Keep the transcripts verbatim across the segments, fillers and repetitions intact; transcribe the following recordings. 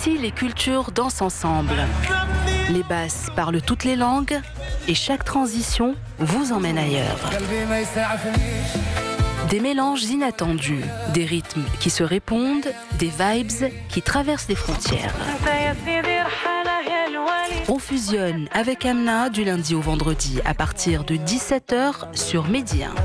Ici, les cultures dansent ensemble. Les basses parlent toutes les langues et chaque transition vous emmène ailleurs. Des mélanges inattendus, des rythmes qui se répondent, des vibes qui traversent les frontières. On fusionne avec Amna du lundi au vendredi à partir de dix-sept heures sur Medi un.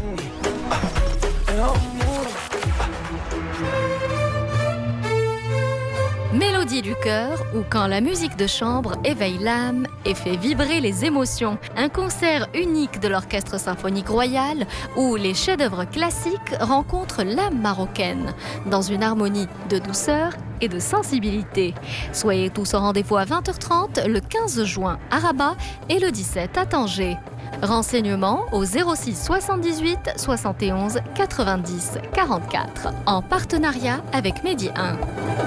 Mélodie du cœur ou quand la musique de chambre éveille l'âme et fait vibrer les émotions. Un concert unique de l'Orchestre symphonique royal où les chefs-d'œuvre classiques rencontrent l'âme marocaine dans une harmonie de douceur et de sensibilité. Soyez tous au rendez-vous à vingt heures trente le quinze juin à Rabat et le dix-sept à Tanger. Renseignements au zéro six soixante-dix-huit soixante et onze quatre-vingt-dix quarante-quatre en partenariat avec Medi un.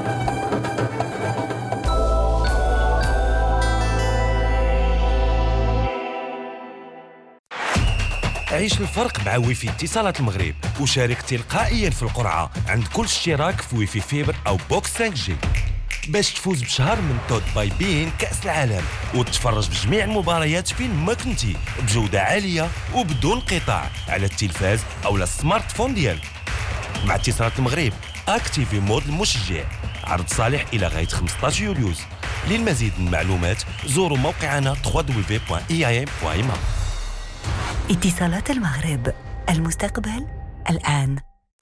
عيش الفرق مع ويفي اتصالات المغرب وشارك تلقائيا في القرعة عند كل اشتراك في ويفي فيبر أو بوكس خمسة جي باش تفوز بشهر من تود باي بين كأس العالم وتتفرج بجميع المباريات فين ما كنتي بجودة عالية وبدون انقطاع على التلفاز أو السمارت فون ديالك. مع اتصالات المغرب اكتيفي مود المشجع. عرض صالح إلى غاية خمسطاش يوليوز. للمزيد من المعلومات زوروا موقعنا دبليو دبليو دبليو دوت إي آي إم دوت إم. اتصالات المغرب، المستقبل الآن.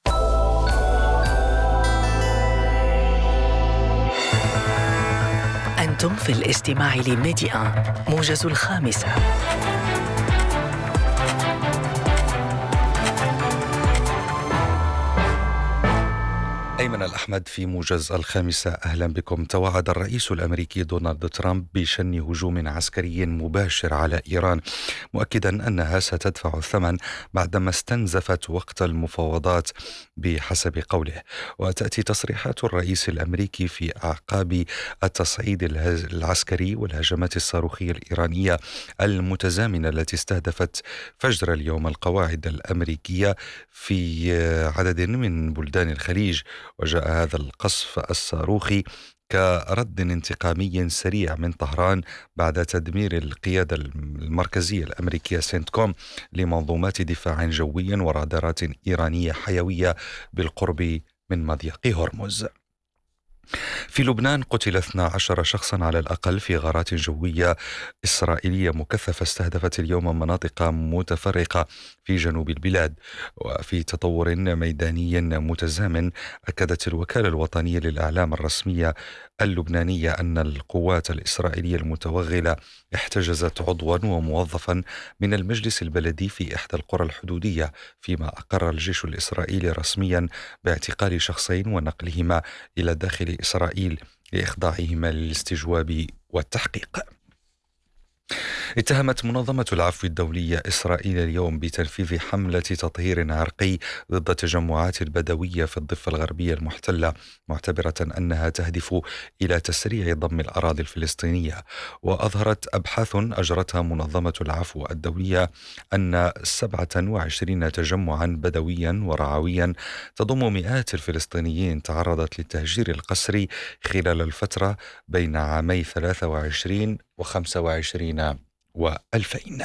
أنتم في الاستماع لميدي آن موجز الخامسة. أيمن الأحمد في موجز الخامسة. أهلا بكم. توعد الرئيس الأمريكي دونالد ترامب بشن هجوم عسكري مباشر على إيران، مؤكدا أنها ستدفع الثمن بعدما استنزفت وقت المفاوضات بحسب قوله. وتأتي تصريحات الرئيس الأمريكي في أعقاب التصعيد العسكري والهجمات الصاروخية الإيرانية المتزامنة التي استهدفت فجر اليوم القواعد الأمريكية في عدد من بلدان الخليج. وجاء هذا القصف الصاروخي كرد انتقامي سريع من طهران بعد تدمير القيادة المركزية الأمريكية سنتكوم لمنظومات دفاع جوي ورادارات إيرانية حيوية بالقرب من مضيق هرمز. في لبنان قتل اثنا عشر شخصا على الأقل في غارات جوية إسرائيلية مكثفة استهدفت اليوم مناطق متفرقة في جنوب البلاد. وفي تطور ميداني متزامن أكدت الوكالة الوطنية للإعلام الرسمية اللبنانية أن القوات الإسرائيلية المتوغلة احتجزت عضوا وموظفا من المجلس البلدي في إحدى القرى الحدودية، فيما أقر الجيش الإسرائيلي رسميا باعتقال شخصين ونقلهما إلى داخل إسرائيل لإخضاعهما للاستجواب والتحقيق. اتهمت منظمة العفو الدولية إسرائيل اليوم بتنفيذ حملة تطهير عرقي ضد التجمعات البدوية في الضفة الغربية المحتلة، معتبرة أنها تهدف إلى تسريع ضم الأراضي الفلسطينية. وأظهرت أبحاث أجرتها منظمة العفو الدولية أن سبعة وعشرين تجمعا بدويا ورعويا تضم مئات الفلسطينيين تعرضت للتهجير القسري خلال الفترة بين عامي ثلاثة وعشرين وخمسة وعشرين وألفين.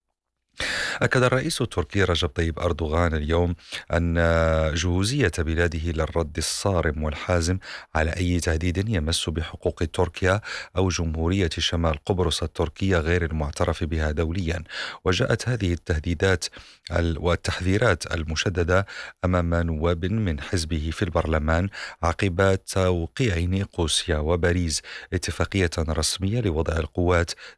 أكد الرئيس التركي رجب طيب أردوغان اليوم أن جهوزية بلاده للرد الصارم والحازم على أي تهديد يمس بحقوق تركيا أو جمهورية شمال قبرص التركية غير المعترف بها دوليا. وجاءت هذه التهديدات والتحذيرات المشددة أمام نواب من حزبه في البرلمان عقب توقيع نيقوسيا وباريس اتفاقية رسمية لوضع القوات